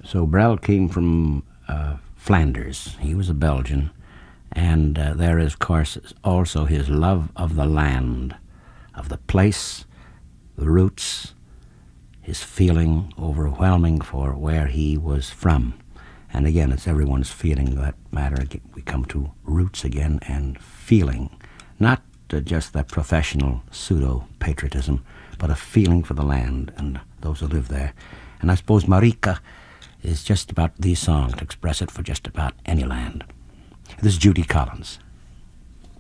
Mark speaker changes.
Speaker 1: So Brel came from Flanders. He was a Belgian. And there is, of course, also his love of the land, of the place, the roots, his feeling overwhelming for where he was from. And again, it's everyone's feeling that matter. We come to roots again and feeling, not just that professional pseudo-patriotism, but a feeling for the land and those who live there. And I suppose Marika is just about the song to express it for just about any land. This is Judy Collins.